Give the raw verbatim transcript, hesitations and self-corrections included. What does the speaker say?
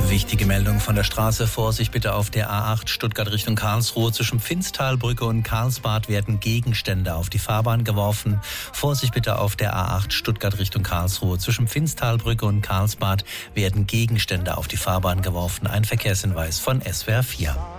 Wichtige Meldung von der Straße. Vorsicht bitte auf der A acht Stuttgart Richtung Karlsruhe. Zwischen Pfinztalbrücke und Karlsbad werden Gegenstände auf die Fahrbahn geworfen. Vorsicht bitte auf der A acht Stuttgart Richtung Karlsruhe. Zwischen Pfinztalbrücke und Karlsbad werden Gegenstände auf die Fahrbahn geworfen. Ein Verkehrshinweis von S W R vier.